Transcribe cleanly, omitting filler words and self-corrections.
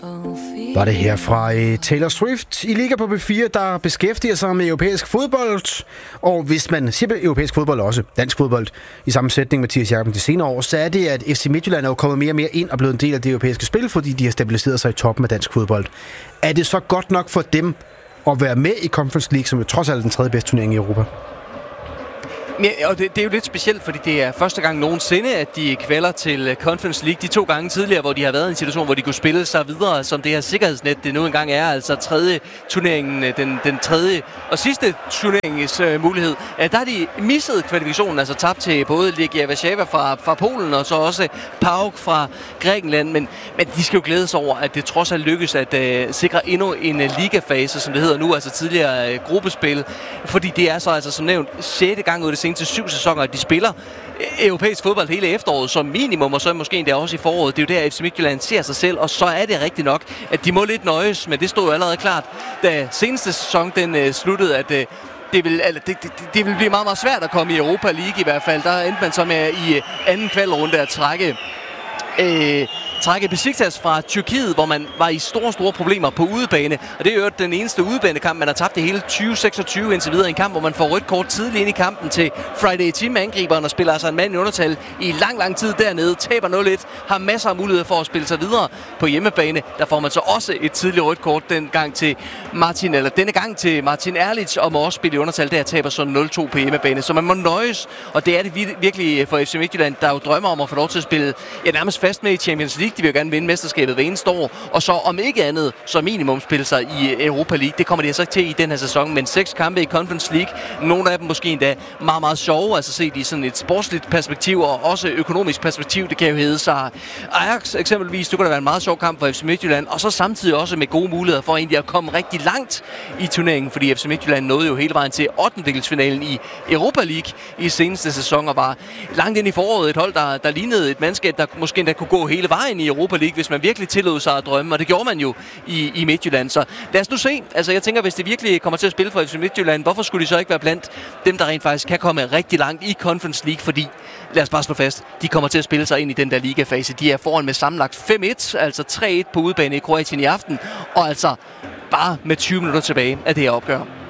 Var det her fra Taylor Swift i Liga på B4, der beskæftiger sig med europæisk fodbold. Og hvis man siger europæisk fodbold også, dansk fodbold, i sammensætning med Mathias Jacobsen de senere år, så er det, at FC Midtjylland er jo kommet mere og mere ind og blevet en del af det europæiske spil, fordi de har stabiliseret sig i toppen af dansk fodbold. Er det så godt nok for dem at være med i Conference League, som jo trods alt er den tredje bedste turnering i Europa? Ja, og det er jo lidt specielt, fordi det er første gang nogensinde, at de kvalder til Conference League. De 2 gange tidligere, hvor de har været i en situation, hvor de kunne spille sig videre som det her sikkerhedsnet, det nu engang er, altså tredje turneringen, den tredje og sidste turneringens mulighed. Der har de misset kvalifikationen, altså tabt til både Legia Warszawa fra Polen og så også PAOK fra Grækenland. Men de skal jo glæde sig over, at det trods alt lykkes at sikre endnu en ligafase, som det hedder nu, altså tidligere gruppespil. Fordi det er så altså som nævnt 6. gang ud af det seneste 7 sæsoner, at de spiller europæisk fodbold hele efteråret som minimum, og så måske endda også i foråret. Det er jo der, FC Midtjylland ser sig selv, og så er det rigtigt nok, at de må lidt nøjes, men det stod jo allerede klart, da seneste sæson den sluttede, at det vil blive meget, meget svært at komme i Europa League i hvert fald. Der endte man så med i anden kvalrunde at trække Besiktas fra Tyrkiet, hvor man var i store problemer på udebane. Og det er jo den eneste udebanekamp, man har tabt det hele 2026 indtil videre. En kamp, hvor man får rødt kort tidligt ind i kampen til Friday Team angriberen og spiller altså en mand i undertal i lang tid dernede. Taber 0-1, har masser af muligheder for at spille sig videre på hjemmebane. Der får man så også et tidligt rødt kort denne gang til Martin Erlich, og må også spille i undertal. Der taber så 0-2 på hjemmebane. Så man må nøjes, og det er det virkelig for FC Midtjylland, der jo drømmer om at få lov til at spille nærmest fast med i Champions League. De vil jo gerne vinde mesterskabet hver eneste år, og så om ikke andet, så minimum spille sig i Europa League. Det kommer de så til i den her sæson, men 6 kampe i Conference League. Nogle af dem måske endda meget sjove, altså set i sådan et sportsligt perspektiv og også økonomisk perspektiv. Det kan jo hedde sig Ajax eksempelvis. Det kunne da være en meget sjov kamp for FC Midtjylland, og så samtidig også med gode muligheder for egentlig at komme rigtig langt i turneringen, fordi FC Midtjylland nåede jo hele vejen til 8-delsfinalen i Europa League i seneste sæson, og var langt ind i foråret et hold, der lignede et mandskab, der måske endda kunne gå hele vejen i Europa League, hvis man virkelig tillod sig at drømme, og det gjorde man jo i Midtjylland. Så lad os nu se. Altså jeg tænker, hvis det virkelig kommer til at spille for FC Midtjylland, hvorfor skulle de så ikke være blandt dem, der rent faktisk kan komme rigtig langt i Conference League? Fordi, lad os bare slå fast, de kommer til at spille sig ind i den der ligafase. De er foran med sammenlagt 5-1, altså 3-1 på udebane i Kroatien i aften, og altså bare med 20 minutter tilbage af det her opgør.